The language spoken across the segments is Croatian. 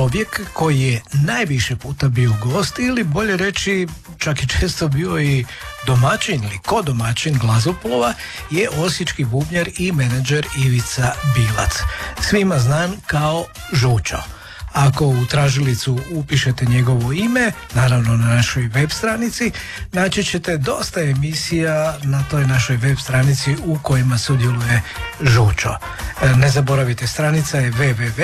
čovjek koji je najviše puta bio gost ili bolje reći čak i često bio i domaćin ili kodomaćin Glazoplova je osječki bubnjar i menadžer Ivica Bilac, svima znan kao Žučo. Ako u tražilicu upišete njegovo ime, naravno na našoj web stranici, naći ćete dosta emisija na toj našoj web stranici u kojima sudjeluje Žučo. Ne zaboravite, stranica je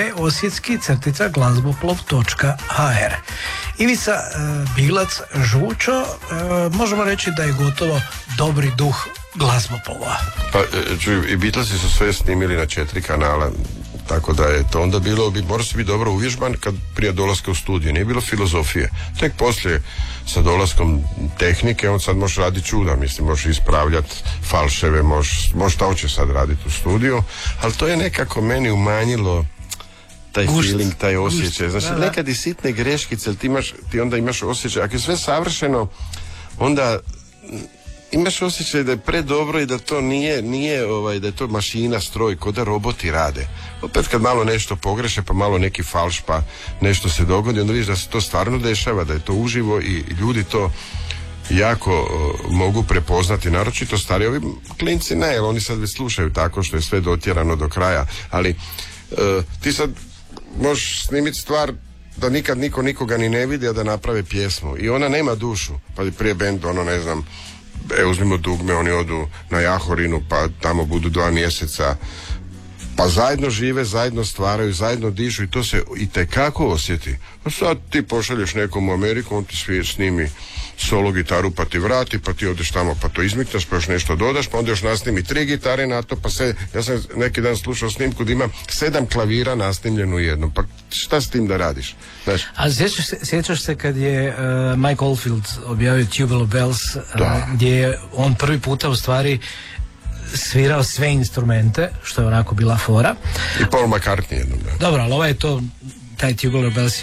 www.osjetski-glazboplov.hr. Ivica Bilac, Žučo, možemo reći da je gotovo dobri duh Glazboplova. Pa, i Beatlesi su sve snimili na 4 kanala. Tako da je to onda bilo, mora se biti dobro uvježban kad prije dolaska u studiju, nije bilo filozofije. Tek poslije sa dolaskom tehnike, on sad može raditi čuda, mislim, može ispravljati falševe, može šta hoće sad raditi u studiju, ali to je nekako meni umanjilo taj feeling, taj osjećaj. Znači, nekad i sitne greškice, ti onda imaš osjećaj, ako je sve savršeno, onda imaš osjećaj da je predobro i da to nije da je to mašina, stroj, ko da roboti rade. Opet kad malo nešto pogreše, pa malo neki falš, pa nešto se dogodi, onda vidiš da se to stvarno dešava, da je to uživo i ljudi to jako mogu prepoznati, naročito stari. Ovi klinci ne, jer oni sad već slušaju tako što je sve dotjerano do kraja, ali ti sad možeš snimiti stvar da nikad niko nikoga ni ne vidi, a da naprave pjesmu i ona nema dušu, pa prije bend, ne znam, uzmimo Dugme, oni odu na Jahorinu pa tamo budu 2 mjeseca, pa zajedno žive, zajedno stvaraju, zajedno dišu i to se itekako osjeti. A sad ti pošalješ nekom u Ameriku, on ti snimi solo gitaru pa ti vrati, pa ti odeš tamo pa to izmiktaš, pa još nešto dodaš, pa onda još nasnimi 3 gitare na to, pa ja sam neki dan slušao snimku da ima 7 klavira nasnimljeno u jednom, pa šta s tim da radiš? Znaš? A sjećaš se kad je Mike Oldfield objavio Tubular Bells, gdje je on prvi puta u stvari svirao sve instrumente, što je onako bila fora. I Paul McCartney jednom, da. Dobro, ali je to, taj Tubular Bells je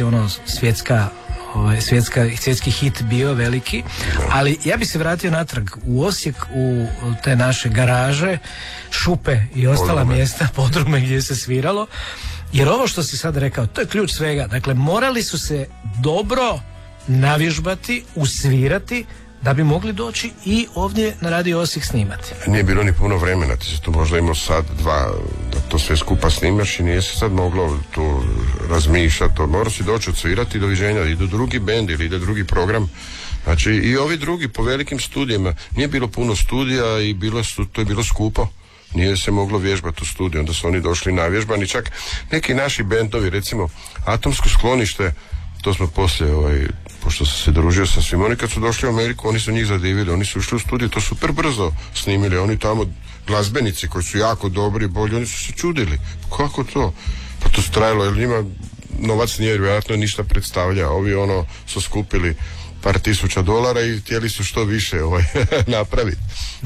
svjetski hit bio veliki, ali ja bi se vratio natrag u Osijek, u te naše garaže, šupe i ostala mjesta, podrume gdje se sviralo, jer ovo što si sad rekao, to je ključ svega. Dakle, morali su se dobro navježbati, usvirati da bi mogli doći i ovdje na Radio Osijek snimati. Nije bilo ni puno vremena, ti se tu možda imao sad, 2, da to sve skupa snimaš i nije se sad moglo tu razmišljati, morao si doći odsvirati, doviđenja, idu drugi bend ili ide drugi program. Znači i ovi drugi po velikim studijima, nije bilo puno studija i to je bilo skupo. Nije se moglo vježbati u studiju, onda su oni došli navježbani, čak neki naši bendovi, recimo Atomsko sklonište, to smo poslije, pošto sam se družio sa svim, oni kad su došli u Ameriku, oni su njih zadivili, oni su ušli u studiju, to super brzo snimili, oni tamo glazbenici koji su jako dobri, bolji, oni su se čudili, kako to? Pa to trajalo, jer njima novac nije vjerojatno ništa predstavlja, ovi su skupili par $1000 i htjeli su što više napraviti.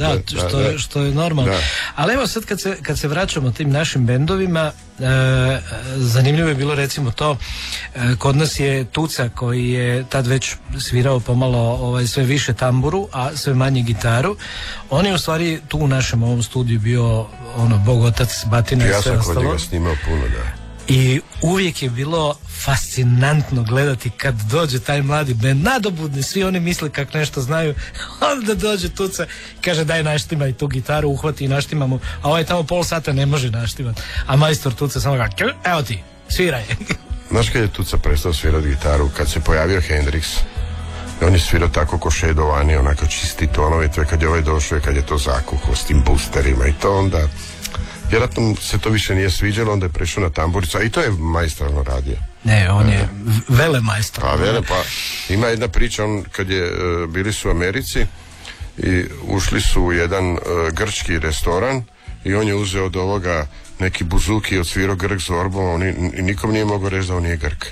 Što je normalno. Da. Ali evo sad kad se vraćamo tim našim bendovima, zanimljivo je bilo recimo to, kod nas je Tuca koji je tad već svirao pomalo sve više tamburu, a sve manje gitaru. On je u stvari tu u našem ovom studiju bio Bog otac, batina i sve ostalo. Ja sam kod njega snimao puno, da. I uvijek je bilo fascinantno gledati kad dođe taj mladi bend, nadobudni, svi oni misle kak nešto znaju, onda dođe Tuca i kaže daj naštimaj tu gitaru, uhvati i naštimamo, a ovaj tamo pola sata ne može naštimati, a majstor Tuca samo kaže, evo ti, sviraj. Znaš kad je Tuca prestao svirati gitaru? Kad se pojavio Hendrix. On je svirao tako ko šedovani, onako čisti tonovi, kad je ovaj došao i kad je to zakuhao s tim boosterima i to onda... Vjerojatno se to više nije sviđalo, onda je prešao na tamburicu, a i to je majstralno radio. Ne, on je velemajstor. Pa ima jedna priča, kad je bili su u Americi i ušli su u jedan grčki restoran i on je uzeo od ovoga neki buzuki i odsvirao Grk zorbom, i nikom nije mogao reći da on nije Grk.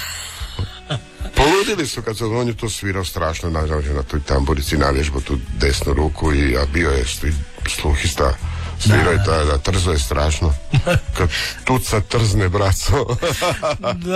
Poludili su kad se on je to svirao strašno, naravno na toj tamburici, navježbao tu desnu ruku, a bio je sluhista. Svirao je da trzo je strašno. Kad Tuca trzne, braco.